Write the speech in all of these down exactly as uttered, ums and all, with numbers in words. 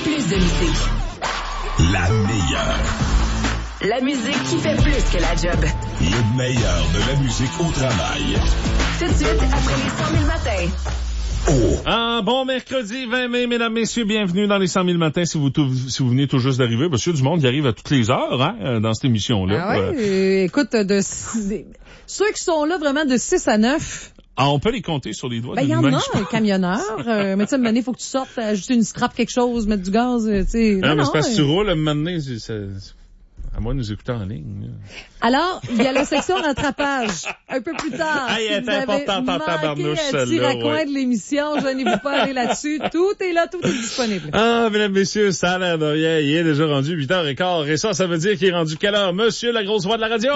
plus de musique. La meilleure. La musique qui fait plus que la job. Le meilleur de la musique au travail. Tout de suite, après les cent mille matins. Oh. Un bon mercredi vingt mai, mesdames, messieurs, bienvenue dans les cent mille matins. Si vous, tout, si vous venez tout juste d'arriver, monsieur du monde, il arrive à toutes les heures, hein, dans cette émission-là. Ah ouais, euh, écoute, de ceux qui sont là vraiment de six à neuf. Ah, on peut les compter sur les doigts. Ben, il y en a, un camionneur. euh, mais tu sais, il faut que tu sortes, ajouter une strap, quelque chose, mettre du gaz, tu sais. Ah, non, mais non, c'est parce que euh... tu roules, à un moment donné, c'est... À moi de nous écouter en ligne. Alors, il y a la section rattrapage. Un peu plus tard. Hey, si elle vous est avez importante en tabarnouche, manqué un petit celle-là, raccoin ouais. de l'émission, gênez-vous pas, allez là-dessus. Tout est là, tout est disponible. Ah, mesdames, messieurs, ça a l'air de rien. Il est déjà rendu huit heures quinze. Et ça, ça veut dire qu'il est rendu quelle heure? Monsieur, la grosse voix de la radio?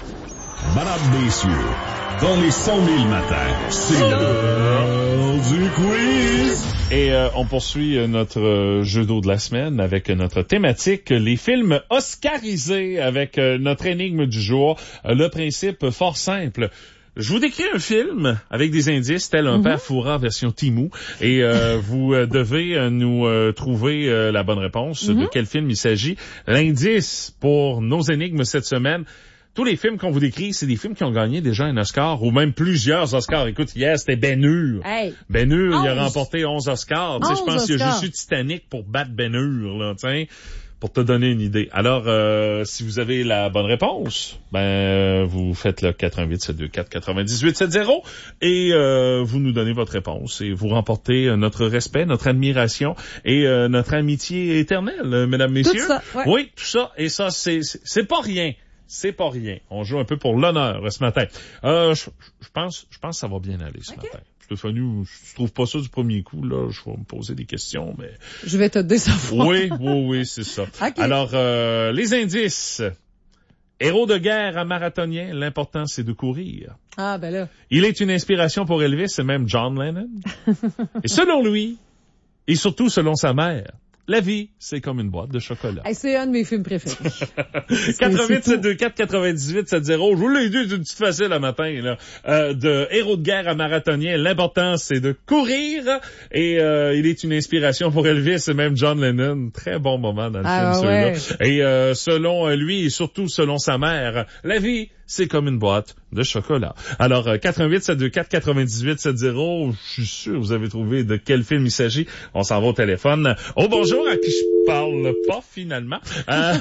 Madame, messieurs, dans les cent mille matins, c'est l'heure du quiz. Et euh, on poursuit euh, notre euh, jeu d'eau de la semaine avec euh, notre thématique, les films oscarisés, avec euh, notre énigme du jour. Euh, le principe fort simple. Je vous décris un film avec des indices, tel un mm-hmm. père Fouras version Timou, et euh, vous euh, devez euh, nous euh, trouver euh, la bonne réponse mm-hmm. de quel film il s'agit. L'indice pour nos énigmes cette semaine, tous les films qu'on vous décrit, c'est des films qui ont gagné déjà un Oscar, ou même plusieurs Oscars. Écoute, hier, c'était Ben Hur. Hey. Ben Hur, il a remporté onze Oscars. onze je pense qu'il y a juste eu Titanic pour battre Ben Hur, là, t'sais, pour te donner une idée. Alors, euh, si vous avez la bonne réponse, ben vous faites le quatre un huit sept deux quatre quatre-vingt-dix-huit soixante et euh, vous nous donnez votre réponse et vous remportez notre respect, notre admiration et euh, notre amitié éternelle, mesdames, messieurs. Tout ça, ouais. Oui, tout ça. Et ça, c'est, c'est, c'est pas rien. C'est pas rien. On joue un peu pour l'honneur ce matin. Euh, je, je pense, je pense que ça va bien aller ce okay. matin. Stéphanie, je trouve pas ça du premier coup, là. Je vais me poser des questions, mais... Je vais te décevoir. Oui, oui, oui, c'est ça. Okay. Alors, euh, les indices. Héros de guerre à marathonien, l'important, c'est de courir. Ah, ben là. Il est une inspiration pour Elvis et même John Lennon. Et selon lui, et surtout selon sa mère, la vie, c'est comme une boîte de chocolat. Hey, c'est un de mes films préférés. quatre un huit sept deux quatre quatre-vingt-dix-huit soixante. Je vous l'ai dit d'une petite facile le matin, là. Euh, de héros de guerre à marathonien, l'important, c'est de courir. Et euh, il est une inspiration pour Elvis et même John Lennon. Très bon moment dans le ah, film, ouais. celui-là. Et euh, selon lui, et surtout selon sa mère, la vie, c'est comme une boîte de chocolat. Alors, euh, quatre un huit sept deux quatre quatre-vingt-dix-huit soixante, je suis sûr que vous avez trouvé de quel film il s'agit. On s'en va au téléphone. Oh, bonjour, à qui je parle pas, finalement. Euh,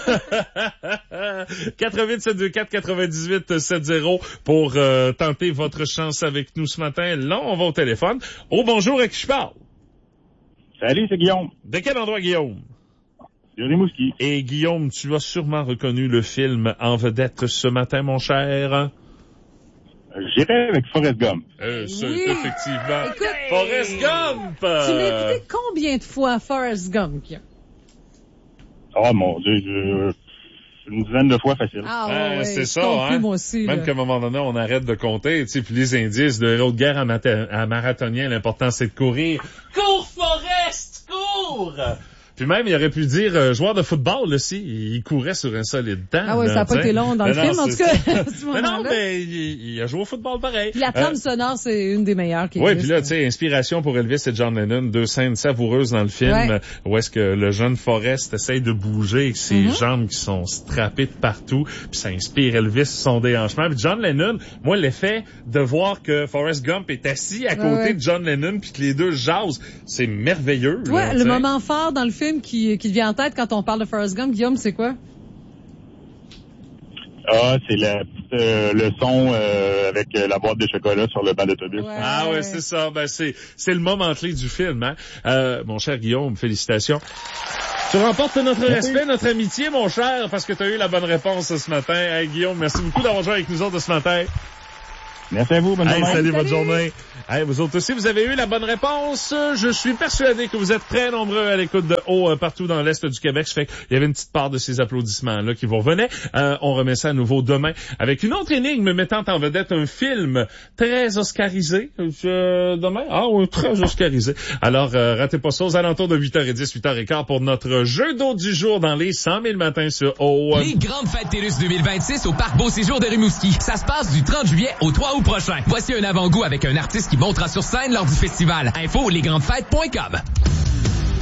quatre un huit sept deux quatre quatre-vingt-dix-huit soixante pour euh, tenter votre chance avec nous ce matin. Là, on va au téléphone. Oh, bonjour, à qui je parle? Salut, c'est Guillaume. De quel endroit, Guillaume? De Rimouski. Et Guillaume, tu as sûrement reconnu le film en vedette ce matin, mon cher. J'irai avec Forrest Gump. Euh, c'est oui. effectivement. Écoute, Forrest Gump! Tu l'as écouté combien de fois, Forrest Gump? Oh mon Dieu, je... une dizaine de fois facile. Ah euh, ouais, c'est ça, hein? hein? Moi aussi, même là. qu'à un moment donné, on arrête de compter, tu sais, puis les indices de héros de guerre à, mat- à marathonien, l'important c'est de courir. Cours, Forrest, cours! Puis même, il aurait pu dire euh, joueur de football aussi, il courait sur un solide temps. Ah oui, ça n'a pas été long dans mais le non, film, en tout cas. mais non, mais il, il a joué au football pareil. Puis la trame euh, sonore, c'est une des meilleures qui Oui, existe. puis là, tu sais, inspiration pour Elvis et John Lennon, deux scènes savoureuses dans le film, ouais. où est-ce que le jeune Forrest essaye de bouger avec ses mm-hmm. jambes qui sont strappées de partout, puis ça inspire Elvis son déhanchement. Puis John Lennon, moi, l'effet de voir que Forrest Gump est assis à côté ouais. de John Lennon, puis que les deux jasent, c'est merveilleux. Ouais, là, le t'sais. moment fort dans le film qui, qui vient en tête quand on parle de Forrest Gump, Guillaume, c'est quoi? Ah, c'est la petite euh, leçon euh, avec euh, la boîte de chocolat sur le banc d'autobus. Ouais. Ah ouais, c'est ça. Ben c'est c'est le moment clé du film, hein. Euh, mon cher Guillaume, félicitations. Tu remportes notre merci. respect, notre amitié, mon cher, parce que tu as eu la bonne réponse ce matin. Hey, Guillaume, merci beaucoup d'avoir joué avec nous autres ce matin. Merci à vous, bonne hey, journée. salut, salut, bonne journée. Hey, vous autres aussi, vous avez eu la bonne réponse. Je suis persuadé que vous êtes très nombreux à l'écoute de haut euh, partout dans l'Est du Québec. Ça fait qu'il y avait une petite part de ces applaudissements-là qui vous revenaient. Euh, on remet ça à nouveau demain avec une autre énigme mettant en vedette un film très oscarisé. Euh, demain? Ah oui, très oscarisé. Alors, euh, ratez pas ça aux alentours de huit heures dix, huit heures quinze pour notre jeu d'eau du jour dans les cent mille matins sur haut. Les grandes fêtes TELUS deux mille vingt-six au Parc Beau Séjour de Rimouski. Ça se passe du trente juillet au trois août prochain. Voici un avant-goût avec un artiste qui montera sur scène lors du festival. Info lesgrandesfêtes point com.